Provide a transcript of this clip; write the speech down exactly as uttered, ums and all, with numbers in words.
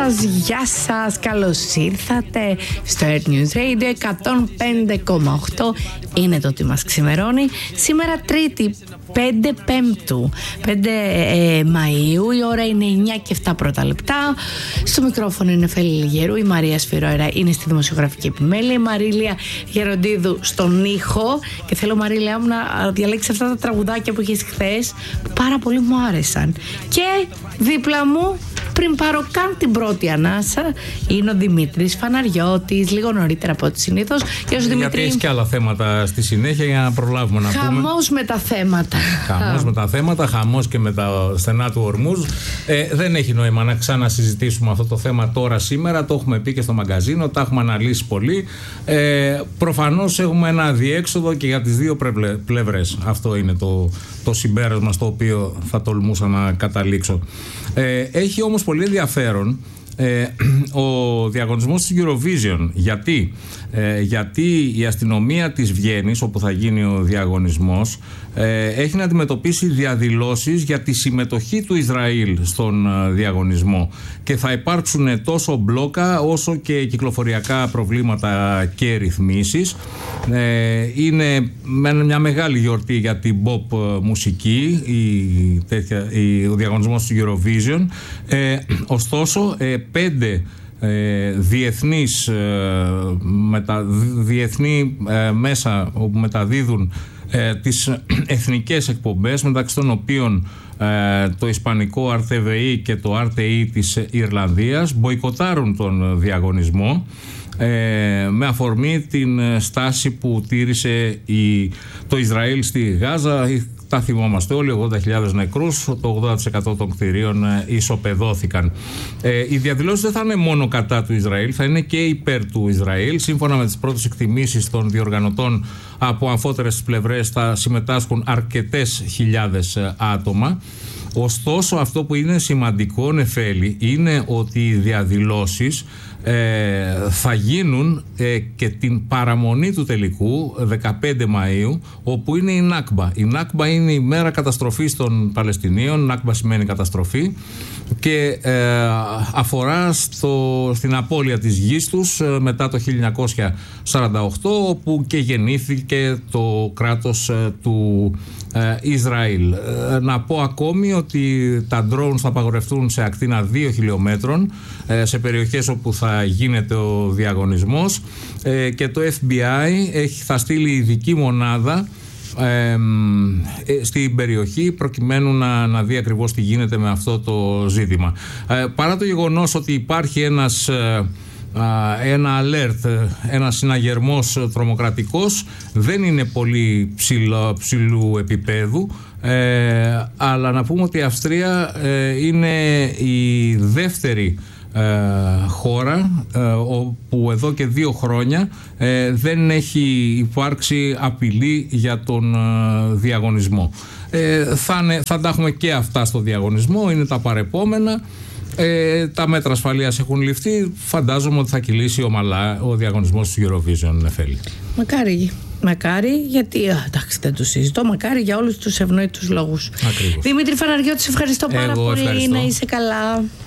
σας, γεια σας, καλώς ήρθατε στο Earth News Radio εκατόν πέντε κόμμα οκτώ. Είναι το τι μας ξημερώνει. Σήμερα Τρίτη, πέντε Πέμπτου, πέντε ε, Μαΐου, η ώρα είναι εννιά και επτά πρώτα λεπτά. Στο μικρόφωνο είναι Φέλη Λιγερού, η Μαρία Σφυρόερα είναι στη δημοσιογραφική επιμέλεια, η Μαρίλια Γεροντίδου στον ήχο. Και θέλω, Μαρίλια μου, να διαλέξει αυτά τα τραγουδάκια που είχες χθες, που πάρα πολύ μου άρεσαν. Και δίπλα μου, πριν πάρω καν την πρώτη ανάσα, είναι ο Δημήτρης Φαναριώτης, λίγο νωρίτερα από ό,τι συνήθως. Γιατί Δημήτρη... έχει και άλλα θέματα στη συνέχεια για να προλάβουμε να χαμός πούμε. Χαμός με τα θέματα. Χαμός με τα θέματα, χαμός και με τα στενά του Ορμούζ. Ε, δεν έχει νόημα να ξανασυζητήσουμε αυτό το θέμα τώρα σήμερα. Το έχουμε πει και στο μαγκαζίνο, τα έχουμε αναλύσει πολύ. Ε, προφανώς έχουμε ένα αδιέξοδο και για τις δύο πλευρές. Αυτό είναι το, το συμπέρασμα στο οποίο θα τολμούσα να καταλήξω. Ε, έχει όμως πολύ ενδιαφέρον ε, ο διαγωνισμός της Eurovision. Γιατί? Ε, γιατί η αστυνομία της Βιέννης, όπου θα γίνει ο διαγωνισμός, ε, έχει να αντιμετωπίσει διαδηλώσεις για τη συμμετοχή του Ισραήλ στον ε, διαγωνισμό, και θα υπάρξουν τόσο μπλόκα όσο και κυκλοφοριακά προβλήματα και ρυθμίσεις. Ε, είναι μια μεγάλη γιορτή για την pop μουσική, η, τέτοια, η, ο διαγωνισμός του Eurovision. Ε, ωστόσο, ε, πέντε Ε, διεθνείς ε, μετα, διεθνή ε, μέσα όπου μεταδίδουν ε, τις εθνικές εκπομπές, μεταξύ των οποίων ε, το ισπανικό αρ τι βι ι και το αρ τι ι της Ιρλανδίας, μποϊκοτάρουν τον διαγωνισμό ε, με αφορμή την στάση που τήρησε η, το Ισραήλ στη Γάζα. Τα θυμόμαστε όλοι, ογδόντα χιλιάδες νεκρούς, το ογδόντα τοις εκατό των κτηρίων ισοπεδώθηκαν. Ε, οι διαδηλώσεις δεν θα είναι μόνο κατά του Ισραήλ, θα είναι και υπέρ του Ισραήλ. Σύμφωνα με τις πρώτες εκτιμήσεις των διοργανωτών, από αμφότερες πλευρές θα συμμετάσχουν αρκετές χιλιάδες άτομα. Ωστόσο, αυτό που είναι σημαντικό, Νεφέλη, είναι ότι οι διαδηλώσεις ε, θα γίνουν ε, και την παραμονή του τελικού, δεκαπέντε Μαΐου, όπου είναι η Νάκμπα. Η Νάκμπα είναι η μέρα καταστροφής των Παλαιστινίων. Νάκμπα σημαίνει καταστροφή και ε, αφορά στο, στην απώλεια της γης τους ε, μετά το χίλια εννιακόσια σαράντα οκτώ, όπου και γεννήθηκε το κράτος ε, του ε, Ισραήλ. Ε, να πω ακόμη ότι τα drones θα απαγορευτούν σε ακτίνα δύο χιλιόμετρων ε, σε περιοχές όπου θα γίνεται ο διαγωνισμός, ε, και το εφ μπι άι έχει, θα στείλει ειδική μονάδα Ε, ε, στην περιοχή προκειμένου να, να δει ακριβώς τι γίνεται με αυτό το ζήτημα. Ε, παρά το γεγονός ότι υπάρχει ένας, ε, ε, ένα alert, ένας συναγερμός τρομοκρατικός, δεν είναι πολύ ψηλό, ψηλού επίπεδου, ε, αλλά να πούμε ότι η Αυστρία ε, είναι η δεύτερη Ε, χώρα ε, όπου εδώ και δύο χρόνια ε, δεν έχει υπάρξει απειλή για τον ε, διαγωνισμό. Ε, θα, θα τα έχουμε και αυτά στο διαγωνισμό, είναι τα παρεπόμενα. Ε, τα μέτρα ασφαλείας έχουν ληφθεί. Φαντάζομαι ότι θα κυλήσει ομαλά ο διαγωνισμός του Eurovision, Νεφέλη. Μακάρι. Μακάρι, γιατί. Α, εντάξει, δεν το συζητώ. Μακάρι για όλους τους ευνόητους λόγους. Ακριβώς. Δημήτρη Φαναριώτη, ευχαριστώ πάρα Εγώ πολύ. ευχαριστώ. Να είσαι καλά.